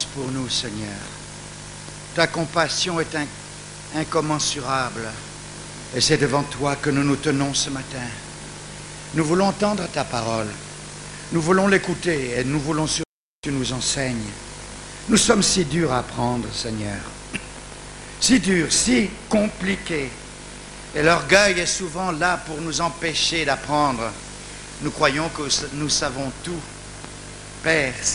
pour nous, Seigneur. Ta compassion est incommensurable. Et c'est devant toi que nous nous tenons ce matin. Nous voulons entendre ta parole. Nous voulons l'écouter et nous voulons surtout que tu nous enseignes. Nous sommes si durs à apprendre, Seigneur. Si durs, si compliqués. Et l'orgueil est souvent là pour nous empêcher d'apprendre. Nous croyons que nous savons tout. Père,